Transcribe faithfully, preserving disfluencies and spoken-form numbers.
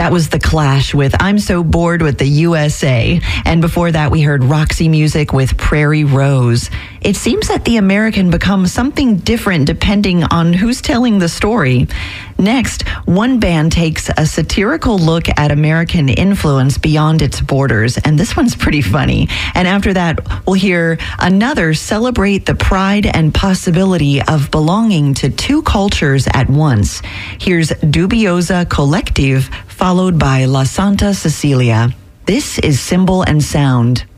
That was The Clash with I'm So Bored with the U S A. And before that, we heard Roxy Music with Prairie Rose. It seems that the American becomes something different depending on who's telling the story. Next, one band takes a satirical look at American influence beyond its borders, and this one's pretty funny. And after that, we'll hear another celebrate the pride and possibility of belonging to two cultures at once. Here's Dubiosa Collective, followed by La Santa Cecilia. This is Symbol and Sound.